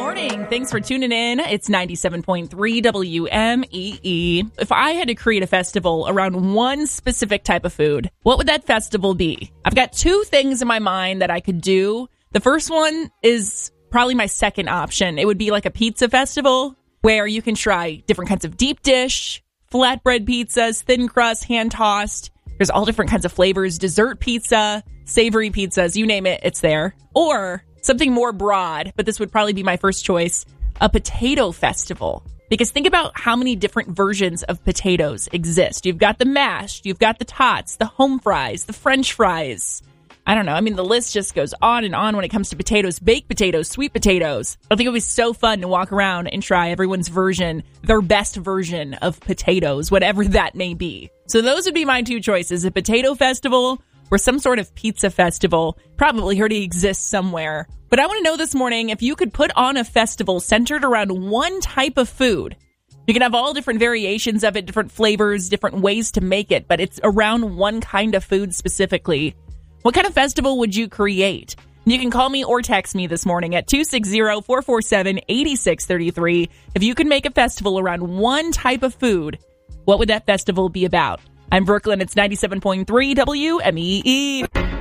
morning. Thanks for tuning in. It's 97.3 WMEE. If I had to create a festival around one specific type of food, what would that festival be? I've got two things in my mind that I could do. The first one is probably my second option. It would be like a pizza festival where you can try different kinds of deep dish, flatbread pizzas, thin crust, hand-tossed. There's all different kinds of flavors, dessert pizza, savory pizzas, you name it, it's there. Or something more broad, but this would probably be my first choice, a potato festival. Because think about how many different versions of potatoes exist. You've got the mashed, you've got the tots, the home fries, the French fries. I don't know. I mean, the list just goes on and on when it comes to potatoes, baked potatoes, sweet potatoes. I think it would be so fun to walk around and try everyone's version, their best version of potatoes, whatever that may be. So those would be my two choices, a potato festival or some sort of pizza festival. Probably already exists somewhere. But I want to know this morning if you could put on a festival centered around one type of food. You can have all different variations of it, different flavors, different ways to make it, but it's around one kind of food specifically. What kind of festival would you create? You can call me or text me this morning at 260-447-8633. If you could make a festival around one type of food, what would that festival be about? I'm Brooklyn. It's 97.3 WMEE.